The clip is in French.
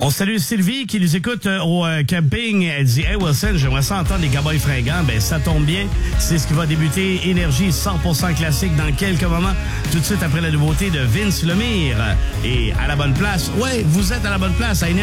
On salue Sylvie qui nous écoute au camping. Elle dit « Hey Wilson, j'aimerais ça entendre les Cowboys fringants. » Ben ça tombe bien. C'est ce qui va débuter Énergie 100% classique dans quelques moments. Tout de suite après la nouveauté de Vince Lemire. Et à la bonne place. Ouais, vous êtes à la bonne place à Énergie.